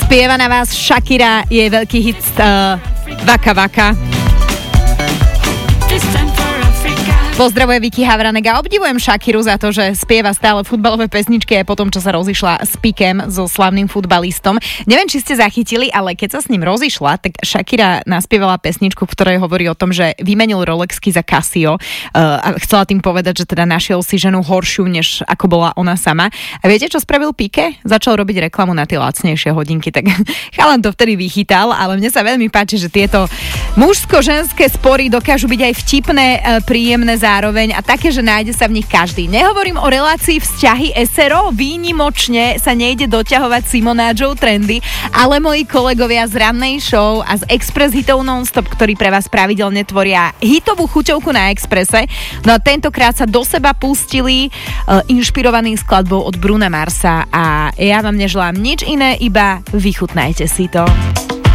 Spieva na vás Shakira, je veľký hit Waka Waka. Pozdravuje Vicky Havranek a obdivujem Shakiru za to, že spieva stále futbalové pesničky aj po tom, čo sa rozišla s Pikem, so slavným futbalistom. Neviem, či ste zachytili, ale keď sa s ním rozišla, tak Shakira naspievala pesničku, v ktorej hovorí o tom, že vymenil Rolexky za Casio a chcela tým povedať, že teda našiel si ženu horšiu, než ako bola ona sama. A viete, čo spravil Pike? Začal robiť reklamu na tie lacnejšie hodinky, tak chalan to vtedy vychytal, ale mne sa veľmi páči, že tieto mužsko-ženské spory dokážu byť aj vtipné, príjemné zároveň a také, že nájde sa v nich každý. Nehovorím o relácii vzťahy SRO, výnimočne sa nejde doťahovať Simonáčov trendy, ale moji kolegovia z rannej show a z Express hitov non-stop, ktorí pre vás pravidelne tvoria hitovú chuťovku na Expresse. No a tentokrát sa do seba pustili inšpirovaný skladbou od Bruna Marsa a ja vám neželám nič iné, iba vychutnajte si to.